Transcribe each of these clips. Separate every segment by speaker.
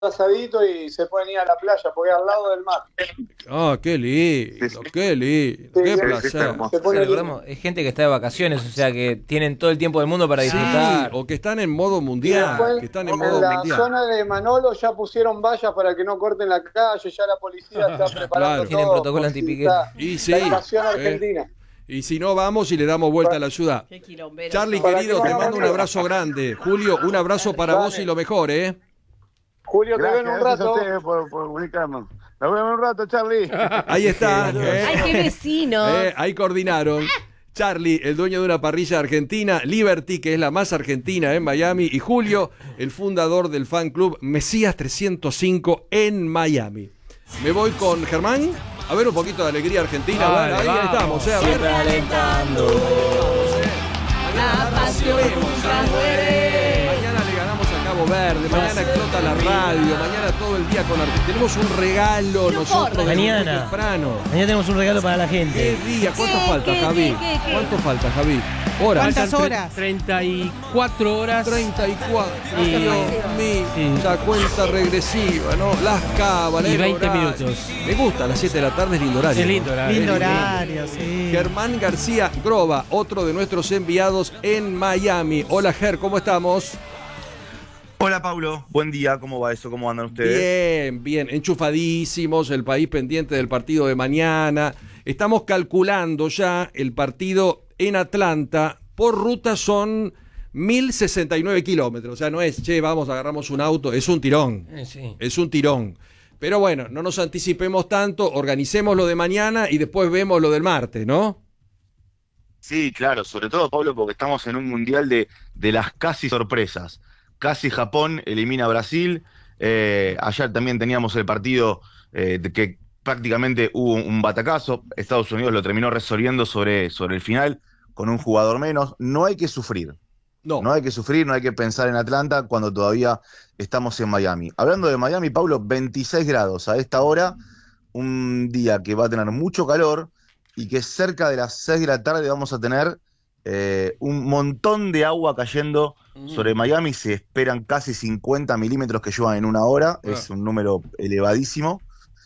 Speaker 1: asadito y se pueden ir a la playa, porque es al lado del mar.
Speaker 2: Ah, qué lindo,
Speaker 3: Sí, sí.
Speaker 2: qué lindo,
Speaker 1: Sí,
Speaker 2: qué
Speaker 1: sí,
Speaker 3: Sí, está
Speaker 2: placer.
Speaker 3: hermoso.
Speaker 1: Se pone
Speaker 4: Recordemos, es gente que está de vacaciones, o sea que tienen todo el tiempo del mundo para
Speaker 2: Sí,
Speaker 4: disfrutar.
Speaker 2: o que están en modo
Speaker 1: Y
Speaker 2: mundial,
Speaker 1: después,
Speaker 2: que están en
Speaker 1: en
Speaker 2: modo
Speaker 1: la
Speaker 2: mundial.
Speaker 1: zona de Manolo ya pusieron vallas para que no corten la calle, ya la policía está preparando
Speaker 2: Claro.
Speaker 4: Tienen
Speaker 1: todo.
Speaker 4: protocolo
Speaker 1: por si
Speaker 4: antipiquete.
Speaker 1: está
Speaker 2: Y sí,
Speaker 1: la invasión argentina.
Speaker 2: y si no, vamos y le damos vuelta a la ciudad.
Speaker 5: Qué quilomberos
Speaker 2: Charlie,
Speaker 5: son.
Speaker 1: Para
Speaker 2: querido,
Speaker 1: que
Speaker 2: te
Speaker 1: no
Speaker 2: mando un
Speaker 1: hagan
Speaker 2: abrazo grande. Julio, un abrazo para
Speaker 1: Dale.
Speaker 2: vos y lo mejor, ¿eh?
Speaker 1: Julio, te veo en
Speaker 3: Gracias,
Speaker 1: un
Speaker 3: gracias a
Speaker 1: rato.
Speaker 3: ustedes por comunicarnos. Nos vemos en un rato, Charlie.
Speaker 2: Ahí está.
Speaker 5: Ay, qué vecinos.
Speaker 2: Ahí coordinaron. Charlie, el dueño de una parrilla argentina, Liberty, que es la más argentina en Miami, y Julio, el fundador del fan club Mesías 305 en Miami. Me voy con Germán. A ver un poquito de alegría argentina.
Speaker 6: Dale,
Speaker 2: Ahí
Speaker 6: vamos.
Speaker 2: estamos, a ver.
Speaker 4: Siempre alentando.
Speaker 5: La pasión nunca muere.
Speaker 2: Mañana le ganamos a Cabo Verde, mañana explota la radio, mañana todo el día con Argentina. Tenemos un regalo nosotros desde muy
Speaker 6: Mañana.
Speaker 2: temprano.
Speaker 6: Mañana tenemos un regalo para la
Speaker 2: ¿Qué
Speaker 6: gente.
Speaker 2: día? ¿Cuánto
Speaker 5: ¿Qué,
Speaker 2: falta,
Speaker 5: qué,
Speaker 2: Javi?
Speaker 5: qué?
Speaker 2: ¿Cuánto falta, Javi? Horas.
Speaker 5: ¿Cuántas
Speaker 6: Faltan
Speaker 5: horas?
Speaker 6: 34 horas.
Speaker 2: 34.
Speaker 6: Y-
Speaker 2: Dios mío.
Speaker 6: Sí.
Speaker 2: La cuenta regresiva, ¿no? Las cábalas.
Speaker 6: Y
Speaker 2: el
Speaker 6: 20
Speaker 2: horario.
Speaker 6: minutos.
Speaker 2: Me gusta, a las 7 de la tarde es lindo horario.
Speaker 6: Es lindo horario.
Speaker 5: Lindo
Speaker 6: Es lindo.
Speaker 5: horario, sí.
Speaker 2: Germán García Groba, otro de nuestros enviados en Miami. Hola, Ger, ¿cómo estamos?
Speaker 7: Hola Paulo, buen día, ¿cómo va eso? ¿Cómo andan ustedes?
Speaker 2: Bien, bien, enchufadísimos, el país pendiente del partido de mañana. Estamos calculando ya el partido en Atlanta. Por ruta son 1069 kilómetros. O sea, no es, che, vamos, agarramos un auto, es un tirón.
Speaker 6: Sí.
Speaker 2: Es un tirón. Pero bueno, no nos anticipemos tanto, organicemos lo de mañana y después vemos lo del martes, ¿no?
Speaker 7: Sí, claro, sobre todo Pablo porque estamos en un mundial de las casi sorpresas. Casi Japón elimina a Brasil, ayer también teníamos el partido de que prácticamente hubo un batacazo, Estados Unidos lo terminó resolviendo sobre el final con un jugador menos. No hay que sufrir,
Speaker 2: No.
Speaker 7: no hay que sufrir, no hay que pensar en Atlanta cuando todavía estamos en Miami. Hablando de Miami, Pablo, 26 grados a esta hora, un día que va a tener mucho calor y que cerca de las 6 de la tarde vamos a tener un montón de agua cayendo sobre Miami. Se esperan casi 50 milímetros que lluevan en una hora, es un número elevadísimo.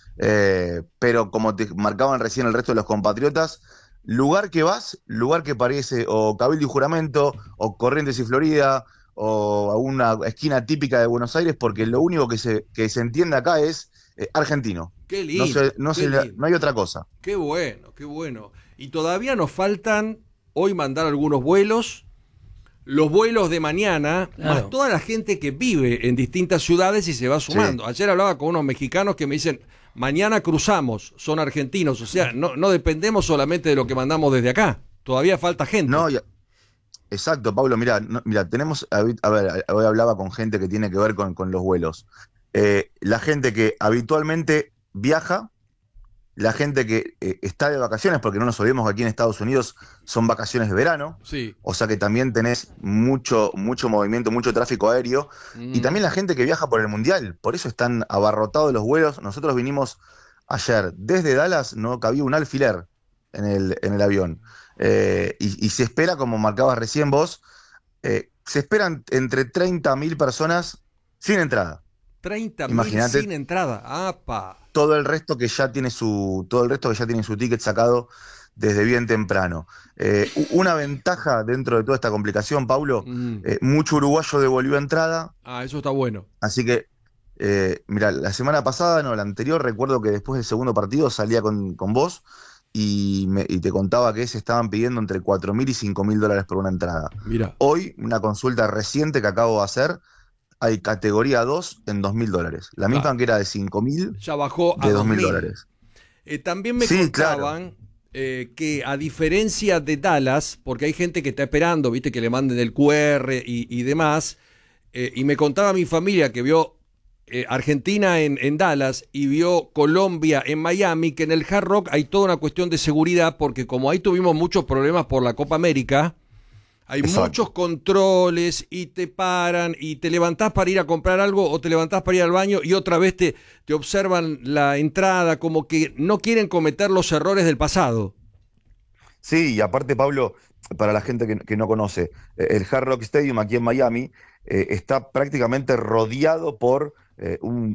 Speaker 7: Pero como te marcaban recién el resto de los compatriotas, lugar que vas, lugar que parece o Cabildo y Juramento, o Corrientes y Florida, o a una esquina típica de Buenos Aires, porque lo único que se entiende acá es argentino.
Speaker 2: Qué lindo. Qué lindo.
Speaker 7: No hay otra cosa.
Speaker 2: Qué bueno, qué bueno. Y todavía nos faltan hoy mandar algunos vuelos, los vuelos de mañana,
Speaker 6: Claro.
Speaker 2: más toda la gente que vive en distintas ciudades y se va sumando.
Speaker 7: Sí.
Speaker 2: Ayer hablaba con unos mexicanos que me dicen, mañana cruzamos, son argentinos, o sea, no dependemos solamente de lo que mandamos desde acá, todavía falta gente.
Speaker 7: No, exacto, Pablo, mira, tenemos, a ver, hoy hablaba con gente que tiene que ver con los vuelos. La gente que habitualmente viaja, la gente que está de vacaciones, porque no nos olvidemos que aquí en Estados Unidos son vacaciones de verano,
Speaker 2: Sí.
Speaker 7: o sea que también tenés mucho movimiento, mucho tráfico aéreo, y también la gente que viaja por el Mundial, por eso están abarrotados los vuelos. Nosotros vinimos ayer desde Dallas, no cabía un alfiler en el avión, y se espera, como marcabas recién vos, se esperan entre 30.000 personas sin entrada.
Speaker 2: 30.000
Speaker 7: Imagínate.
Speaker 2: sin entrada. ¡Apa!
Speaker 7: Todo el resto que ya tiene su ticket sacado desde bien temprano. Una ventaja dentro de toda esta complicación, Paulo, mucho uruguayo devolvió entrada,
Speaker 2: Eso está bueno.
Speaker 7: así que mira, la semana pasada, no, la anterior, recuerdo que después del segundo partido salía con vos y te contaba que se estaban pidiendo entre 4.000 y 5.000 dólares por una entrada.
Speaker 2: Mira.
Speaker 7: Hoy, una consulta reciente que acabo de hacer, hay categoría 2 en 2.000 dólares. La misma
Speaker 2: Claro.
Speaker 7: que era de 5.000,
Speaker 2: Ya bajó a
Speaker 7: de 2.000
Speaker 2: 2.000
Speaker 7: dólares.
Speaker 2: También me
Speaker 7: Sí,
Speaker 2: contaban que a diferencia de Dallas, porque hay gente que está esperando, viste, que le manden el QR y demás, y me contaba mi familia que vio Argentina en Dallas y vio Colombia en Miami, que en el Hard Rock hay toda una cuestión de seguridad, porque como ahí tuvimos muchos problemas por la Copa América, hay
Speaker 7: Exacto.
Speaker 2: muchos controles y te paran y te levantás para ir a comprar algo o te levantás para ir al baño y otra vez te observan la entrada, como que no quieren cometer los errores del pasado.
Speaker 7: Sí, y aparte, Pablo, para la gente que no conoce, el Hard Rock Stadium aquí en Miami está prácticamente rodeado por un